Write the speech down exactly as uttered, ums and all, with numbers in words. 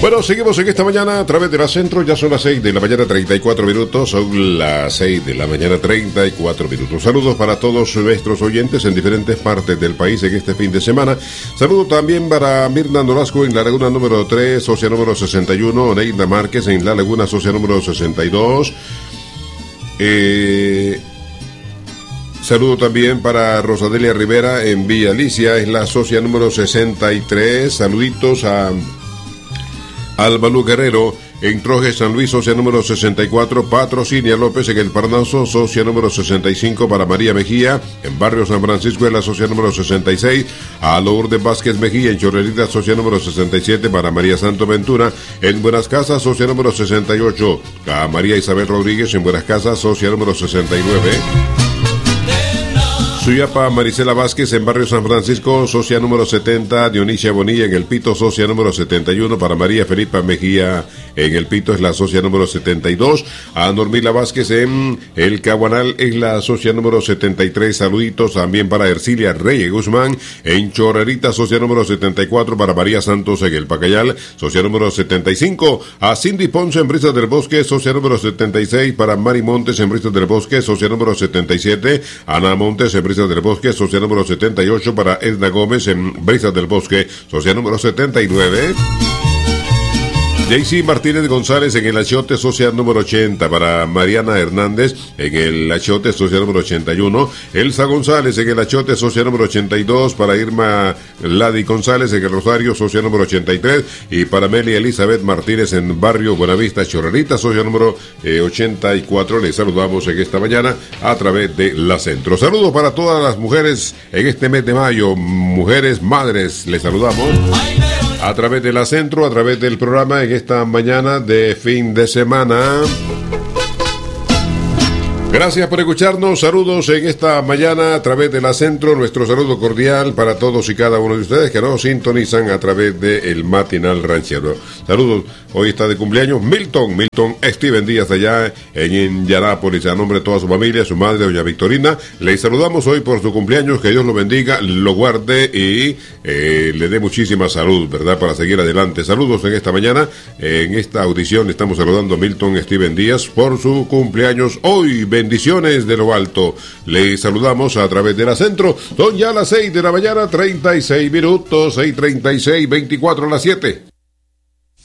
Bueno, seguimos en esta mañana a través de la Centro. Ya son las seis de la mañana, treinta y cuatro minutos. Son las seis de la mañana, treinta y cuatro minutos. Saludos para todos nuestros oyentes en diferentes partes del país en este fin de semana. Saludo también para Mirna Nolasco en la Laguna número tres, socia número sesenta y uno. Neida Márquez en la Laguna, socia número sesenta y dos. Eh... Saludo también para Rosadelia Rivera en Villa Alicia, es la socia número sesenta y tres. Saluditos a Albalú Guerrero en Troje San Luis, socia número sesenta y cuatro. Patrocinia López en El Parnaso, socia número sesenta y cinco. Para María Mejía en Barrio San Francisco, es la socia número sesenta y seis. A Lourdes Vázquez Mejía en Chorrerita, socia número sesenta y siete. Para María Santo Ventura en Buenas Casas, socia número sesenta y ocho. A María Isabel Rodríguez en Buenas Casas, socia número sesenta y nueve. Suyapa Marisela Vázquez en Barrio San Francisco, socia número setenta. Dionisia Bonilla en El Pito, socia número setenta y uno. Para María Felipa Mejía en El Pito, es la socia número setenta y dos. A Normila Vázquez en El Caguanal, es la socia número setenta y tres. Saluditos también para Ercilia Reyes Guzmán en Chorrerita, socia número setenta y cuatro. Para María Santos en El Pacayal, socia número setenta y cinco. A Cindy Ponce en Brisas del Bosque, socia número setenta y seis. Para Mari Montes en Brisas del Bosque, socia número setenta y siete. Ana Montes en Brisas del Bosque, socia número setenta y ocho. Para Edna Gómez en Brisas del Bosque, socia número setenta y nueve. Jaycee Martínez González en El Achote, socia número ochenta. Para Mariana Hernández en El Achote, socia número ochenta y uno. Elsa González en El Achote, socia número ochenta y dos. Para Irma Ladi González en El Rosario, socia número ochenta y tres. Y para Meli Elizabeth Martínez en Barrio Buenavista, Chorrerita, socia número eh, ochenta y cuatro. Les saludamos en esta mañana a través de la Centro. Saludos para todas las mujeres en este mes de mayo, mujeres madres, les saludamos a través de la Centro, a través del programa en esta mañana de fin de semana. Gracias por escucharnos, saludos en esta mañana a través de la Centro, nuestro saludo cordial para todos y cada uno de ustedes que nos sintonizan a través de el Matinal Ranchero. Saludos, hoy está de cumpleaños Milton, Milton Steven Díaz allá en Indianápolis, a nombre de toda su familia, su madre, doña Victorina, le saludamos hoy por su cumpleaños, que Dios lo bendiga, lo guarde y eh, le dé muchísima salud, ¿verdad?, para seguir adelante. Saludos en esta mañana, en esta audición estamos saludando a Milton Steven Díaz por su cumpleaños hoy. Bendiciones de lo alto. Le saludamos a través de la Centro. Son ya las seis de la mañana, treinta y seis minutos, seis treinta y seis, veinticuatro a las siete.